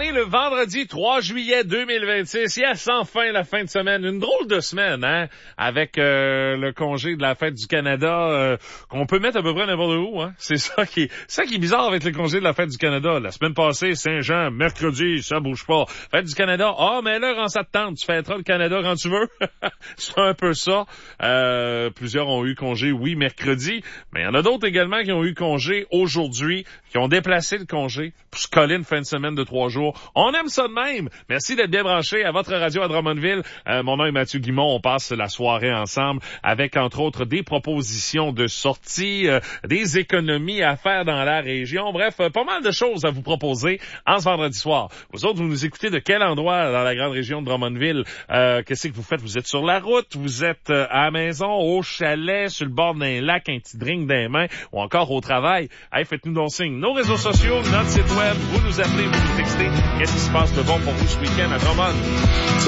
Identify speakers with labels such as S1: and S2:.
S1: est le vendredi 3 juillet 2026. Yes, enfin la fin de semaine. Une drôle de semaine, hein? Avec le congé de la fête du Canada qu'on peut mettre à peu près n'importe où, hein? C'est ça qui est bizarre avec le congé de la fête du Canada. La semaine passée, Saint-Jean, mercredi, ça bouge pas. Fête du Canada, mais là, quand ça te tente, tu fêteras le Canada quand tu veux. C'est un peu ça. Plusieurs ont eu congé, oui, mercredi, mais il y en a d'autres également qui ont eu congé aujourd'hui, qui ont déplacé le congé pour se coller une fin de semaine de 3 jours. On aime ça de même. Merci d'être bien branché à votre radio à Drummondville. Mon nom est Mathieu Guimond. On passe la soirée ensemble avec, entre autres, des propositions de sortie, des économies à faire dans la région. Bref, pas mal de choses à vous proposer en ce vendredi soir. Vous autres, vous nous écoutez de quel endroit dans la grande région de Drummondville? Qu'est-ce que vous faites? Vous êtes sur la route? Vous êtes à la maison, au chalet, sur le bord d'un lac, un petit drink dans les mains, ou encore au travail? Hey, faites-nous donc signe. Nos réseaux sociaux, notre site web, vous nous appelez, vous nous textez. Qu'est-ce qui se passe de bon pour vous ce week-end à Drummond?